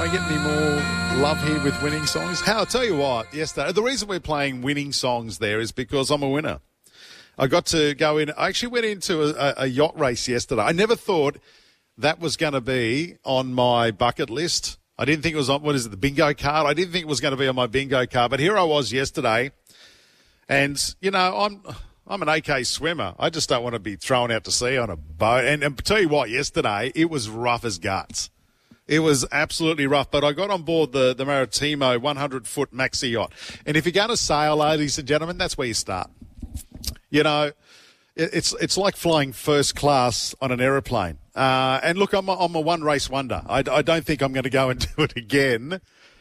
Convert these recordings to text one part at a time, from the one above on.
I get any more love here with winning songs? I'll tell you what, yesterday, the reason we're playing winning songs there is because I'm a winner. I got to go in. I actually went into a yacht race yesterday. I never thought that was going to be on my bucket list. I didn't think it was on, the bingo card? I didn't think it was going to be on my bingo card. But here I was yesterday. And, you know, I'm an AK swimmer. I just don't want to be thrown out to sea on a boat. And tell you what, yesterday, it was rough as guts. It was absolutely rough, but I got on board the Maritimo 100-foot maxi yacht. And if you're going to sail, ladies and gentlemen, that's where you start. You know, it's like flying first class on an aeroplane. And look, I'm a one-race wonder. I don't think I'm going to go and do it again.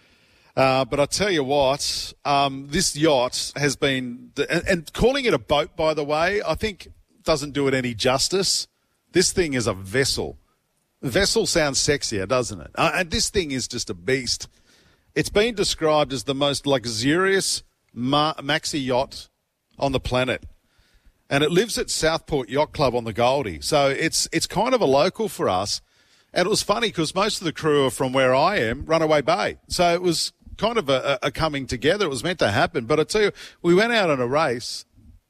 But I tell you what, this yacht has been, and calling it a boat, by the way, I think doesn't do it any justice. This thing is a vessel. Vessel sounds sexier, doesn't it? And this thing is just a beast. It's been described as the most luxurious maxi yacht on the planet. And it lives at Southport Yacht Club on the Goldie. So it's kind of a local for us. And it was funny because most of the crew are from where I am, Runaway Bay. So it was kind of a coming together. It was meant to happen. But I tell you, we went out on a race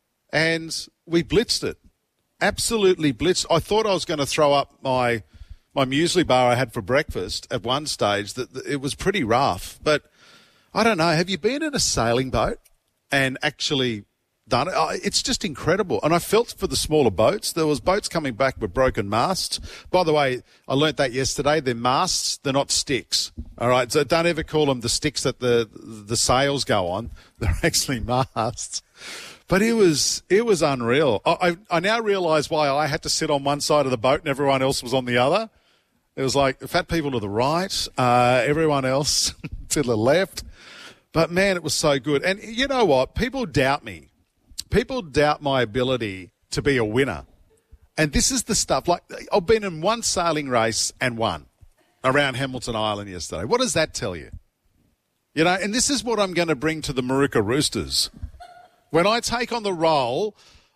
and we blitzed it. Absolutely blitzed. I thought I was going to throw up my muesli bar I had for breakfast at one stage. That it was pretty rough. But I don't know. Have you been in a sailing boat and actually done it? It's just incredible. And I felt for the smaller boats. There was boats coming back with broken masts. By the way, I learnt that yesterday. They're masts. They're not sticks. All right. So don't ever call them the sticks that the sails go on. They're actually masts. But it was unreal. I now realise why I had to sit on one side of the boat and everyone else was on the other. It was like fat people to the right, everyone else to the left. But, man, it was so good. And you know what? People doubt me. People doubt my ability to be a winner. And this is the stuff. Like, I've been in one sailing race and won around Hamilton Island yesterday. What does that tell you? You know, and this is what I'm going to bring to the Maruka Roosters. When I take on the role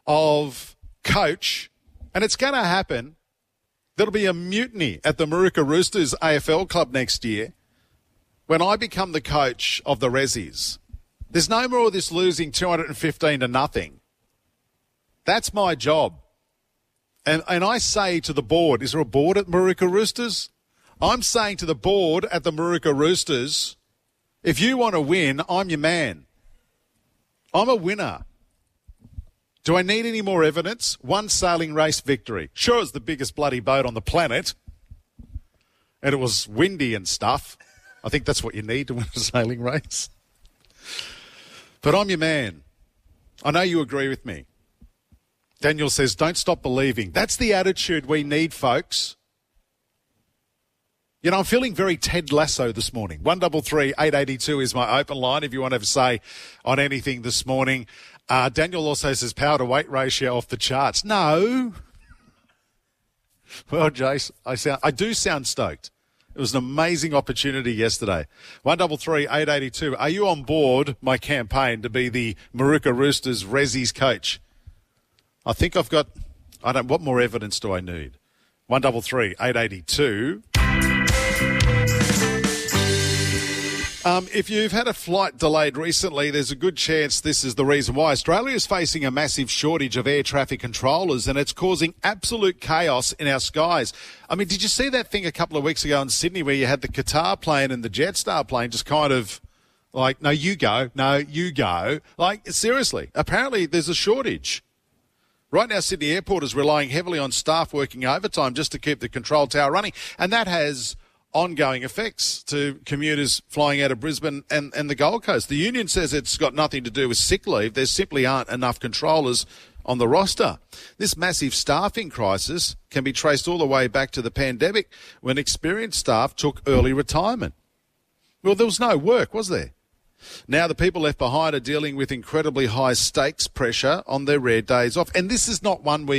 of coach, and it's going to happen, there'll be a mutiny at the Maruka Roosters AFL club next year when I become the coach of the Rezzies. There's no more of this losing 215-0. That's my job. And I say to the board, is there a board at Maruka Roosters? I'm saying to the board at the Maruka Roosters, if you want to win, I'm your man. I'm a winner. Do I need any more evidence? One sailing race victory. Sure, it's the biggest bloody boat on the planet. And it was windy and stuff. I think that's what you need to win a sailing race. But I'm your man. I know you agree with me. Daniel says, don't stop believing. That's the attitude we need, folks. You know, I'm feeling very Ted Lasso this morning. 133 882 is my open line if you want to have a say on anything this morning. Daniel also says power to weight ratio off the charts. No. Well, Jace, I do sound stoked. It was an amazing opportunity yesterday. 133 882. Are you on board my campaign to be the Maruka Roosters Rezzies coach? I think I've got, what more evidence do I need? 133 882. If you've had a flight delayed recently, there's a good chance this is the reason why. Australia is facing a massive shortage of air traffic controllers, and it's causing absolute chaos in our skies. I mean, did you see that thing a couple of weeks ago in Sydney where you had the Qatar plane and the Jetstar plane just kind of like, no, you go. Like, seriously, apparently there's a shortage. Right now, Sydney Airport is relying heavily on staff working overtime just to keep the control tower running, and that has ongoing effects to commuters flying out of Brisbane and the Gold Coast. The union says it's got nothing to do with sick leave. There simply aren't enough controllers on the roster. This massive staffing crisis can be traced all the way back to the pandemic when experienced staff took early retirement. Well, there was no work, was there? Now the people left behind are dealing with incredibly high stakes pressure on their rare days off. And this is not one where